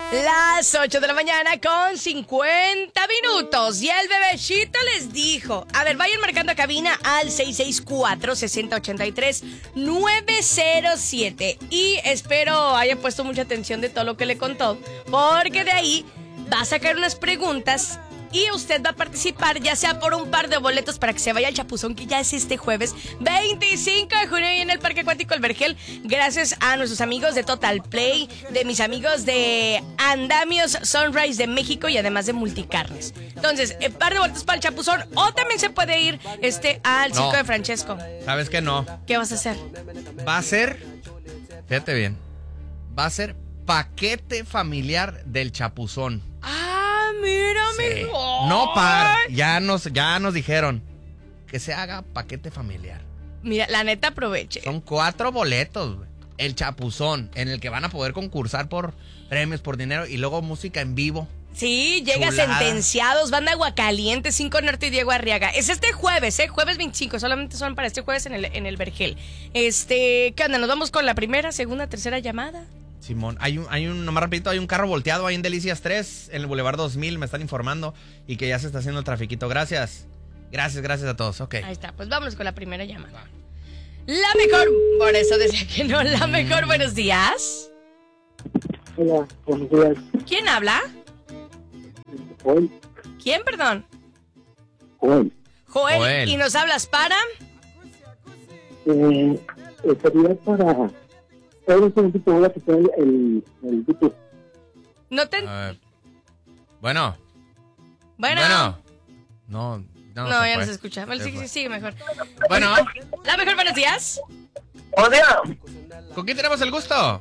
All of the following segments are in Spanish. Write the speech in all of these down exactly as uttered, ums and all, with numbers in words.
Las ocho de la mañana con cincuenta minutos. Y el bebecito les dijo. A ver, vayan marcando a cabina al seis seis cuatro, seis cero ocho tres, nueve cero siete. Y espero hayan puesto mucha atención de todo lo que le contó, porque de ahí va a sacar unas preguntas y usted va a participar, ya sea por un par de boletos para que se vaya al Chapuzón, que ya es este jueves veinticinco de junio en el Parque Acuático El Vergel, gracias a nuestros amigos de Total Play, de mis amigos de Andamios Sunrise de México y además de Multicarnes. Entonces, eh, par de boletos para el Chapuzón, o también se puede ir este al Circo No. de Francesco. ¿Sabes qué? No. ¿Qué vas a hacer? Va a ser, fíjate bien, va a ser paquete familiar del Chapuzón. Ah, mira, Sí. mejor. No par, ya nos, ya nos dijeron que se haga paquete familiar. Mira, la neta, aproveche. Son cuatro boletos, güey. El Chapuzón, en el que van a poder concursar por premios, por dinero y luego música en vivo. Sí, llega Chulada. Sentenciados, Banda Aguacaliente, Cinco Norte y Diego Arriaga. Es este jueves, ¿eh? Jueves veinticinco, solamente son para este jueves en el, en el Vergel. Este, ¿qué onda? ¿Nos vamos con la primera, segunda, tercera llamada? Simón, hay un, hay un, nomás repito, hay un carro volteado ahí en Delicias tres, en el Boulevard dos mil, me están informando, y que ya se está haciendo el trafiquito. Gracias. Gracias, gracias a todos. Ok. Ahí está, pues vámonos con la primera llamada. La mejor, por eso decía que no, la mejor, buenos días. Hola, buenos días. ¿Quién habla? Joel. ¿Quién, perdón? Joel. Joel. Joel. ¿Y nos hablas para? Eh, eh, sería para... Eres un tipo de que trae el, el YouTube. No te... Ah, bueno. Bueno. Bueno. No, no. No, se ya fue. no se escucha. Bueno, Se sí, fue. sí, sí, mejor. Bueno, La mejor, buenos días. ¡Buenos días! ¿con quién tenemos el gusto?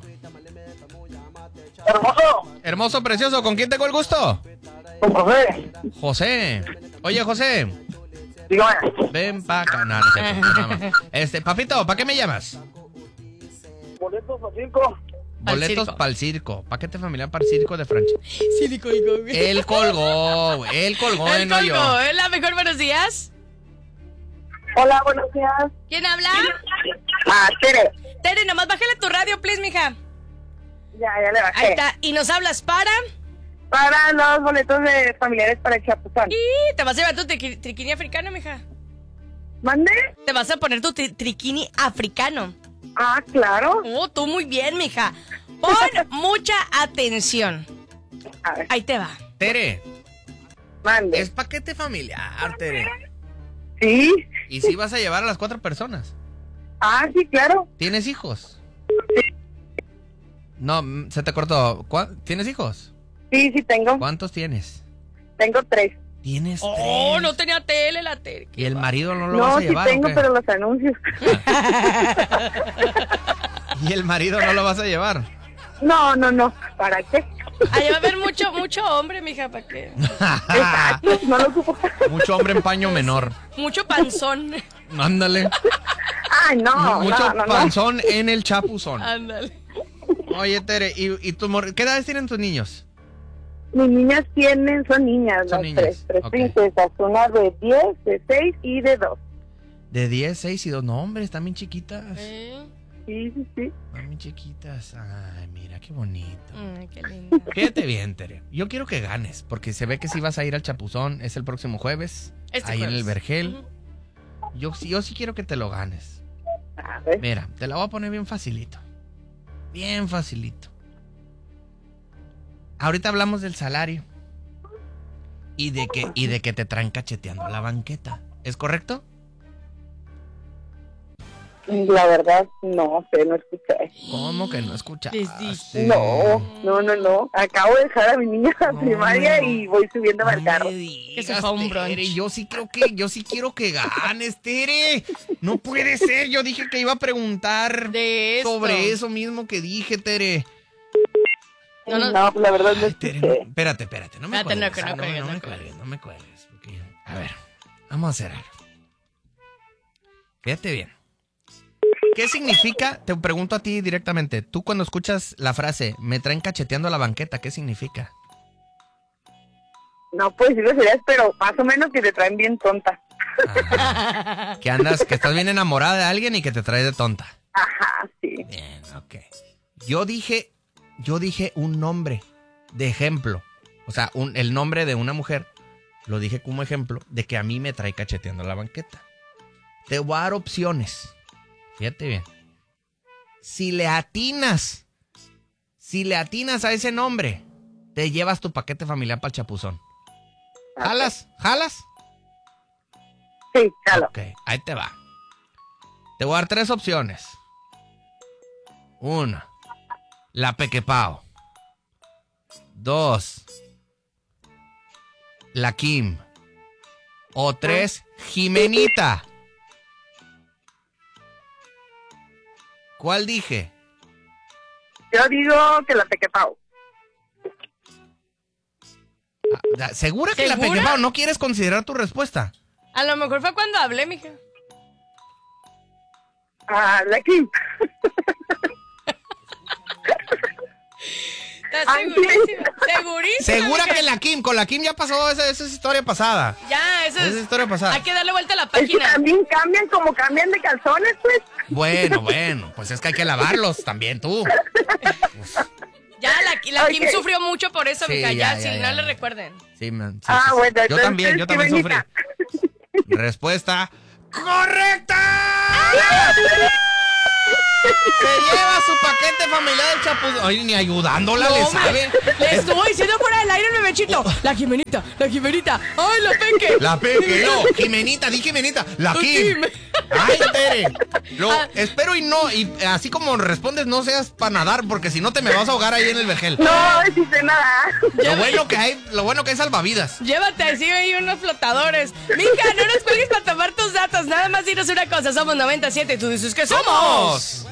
¡Hermoso! Hermoso, precioso, ¿con quién tengo el gusto? ¡Con José! José. Oye, José, Dígame. ven pa' acá. No, no sé, pues, nada más. Este, papito, ¿para qué me llamas? ¿Boletos a cinco? Boletos circo. para el circo. Paquete familiar para el circo de Francia. Sí, le colgó, güey. Él colgó, güey. Él colgó, El no yo. colgó, ¿eh? La mejor, buenos días. Hola, buenos días. ¿Quién habla? Ah, Tere. Tere, nomás bájale tu radio, please, mija. Ya, ya le bajé. Ahí está. ¿Y nos hablas para? Para los boletos de familiares para el Chapuzón. Y te vas a llevar tu triqui- triquini africano, mija. ¿Mande? Te vas a poner tu tri- triquini africano. Ah, claro. Oh, tú muy bien, mija. Pon mucha atención. A ver, Ahí te va. Tere, mande. es paquete familiar, Tere. Sí. Y si vas a llevar a las cuatro personas. Ah, sí, claro. ¿Tienes hijos? No, mm, se te cortó. ¿Cuá- ¿Tienes hijos? Sí, sí tengo. ¿Cuántos tienes? Tengo tres. Tienes Oh, tres. no tenía tele la Tere. ¿Y el marido no lo No, vas a sí llevar? tengo, o qué? pero los anuncios. ¿Y el marido no lo vas a llevar? No, no, no. ¿Para qué? Ahí va a haber mucho, mucho hombre, mija, ¿para qué? Exacto, no lo ocupo. Mucho hombre en paño menor. Mucho panzón. Ándale. Ay, no, Mucho no, no, no. panzón en el Chapuzón. Ándale. Oye, Tere, ¿y, y tu mor- qué edades tienen tus niños? Mis niñas tienen, son niñas, Son las niñas, tres, tres ok. princesas, una de diez, de seis y de dos. De diez, seis y dos. No, hombre, están bien chiquitas. ¿Eh? Sí, sí, sí. Están bien chiquitas. Ay, mira, qué bonito. Ay, qué linda. Fíjate bien, Tere. Yo quiero que ganes, porque se ve que si vas a ir al Chapuzón, es el próximo jueves, Este ahí en jueves. el Vergel. Ujú. Yo, sí- yo sí quiero que te lo ganes. A ver. Mira, te la voy a poner bien facilito. Bien facilito. Ahorita hablamos del salario. Y de que, y de que te traen cacheteando la banqueta. ¿Es correcto? La verdad, no sé, no escuché. ¿Cómo que no escuchaste? Les dije. No, no, no, no. Acabo de dejar a mi niña a la No, primaria no. y voy subiendo al No carro. me digas, Que se fue a un brunch. Tere, yo sí creo que, yo sí quiero que ganes, Tere. No puede ser. Yo dije que iba a preguntar De esto. sobre eso mismo que dije, Tere. No, No, no. la verdad no Ay, Tere, escuché. no- espérate, espérate, no me Espérate, no, cuelgues. que no ah, cuelgues, no, no me cuelgues. cuelgues, no me cuelgues. porque- a ver, vamos a hacer algo. Fíjate bien. ¿Qué significa? Te pregunto a ti directamente. Tú cuando escuchas la frase, me traen cacheteando la banqueta, ¿qué significa? No puedo decir groserías, pero más o menos que te traen bien tonta. Ajá. Que andas, que estás bien enamorada de alguien y que te trae de tonta. Ajá, sí. Bien, ok. Yo dije, yo dije un nombre. de ejemplo. O sea, un, el nombre de una mujer lo dije como ejemplo de que a mí me trae cacheteando la banqueta. Te voy a dar opciones. Fíjate bien. Si le atinas, si le atinas a ese nombre, te llevas tu paquete familiar para el chapuzón. ¿Jalas? ¿Jalas? Sí, jalo. Ok, ahí te va. Te voy a dar tres opciones. Una, la Pequepao. Dos, la Kim. O tres, Jimenita. ¿Cuál dije? Yo digo que la Pequepao. Ah, ¿Segura que la ¿Segura? Pequepao? ¿No quieres considerar tu respuesta? A lo mejor fue cuando hablé, mija. Ah, la Kim. ¿Estás Ay, segurísima? ¿Segurísima? ¿Segura mija? que la Kim? Con la Kim ya pasó, esa, esa es historia pasada. Ya, eso Esa es... es historia pasada. Hay que darle vuelta a la Es que página. también cambian como cambian de calzones, pues. Bueno, bueno, pues es que hay que lavarlos también tú. Ya, la, la Kim Ok. sufrió mucho por eso, Sí, mija. ya, Ya, ya, si ya, no le ya. recuerden. Sí, man, sí, Ah, sí, sí. bueno, Yo entonces, también, yo también sufrí. Jimenita. Respuesta correcta. Se lleva su paquete familiar del chapuzón. Ay, ni ayudándola le hombre, sabe. Le estuvo diciendo fuera del aire el bebechito. La Jimenita, la Jimenita. ¡Ay, la Peque! La Peque, no, Jimenita, di Jimenita, la La Kim. Kim. Ay, Tere. Lo, Ah. espero y no, y así como respondes, no seas para nadar, porque si no te me vas a ahogar ahí en el vergel. No, sí sé nada. Lo bueno que hay, lo bueno que hay salvavidas. Llévate así ahí unos flotadores. Mija, no nos cuelgues para tomar tus datos. Nada más dinos una cosa. Somos noventa y siete. Tú dices que somos. ¡Somos!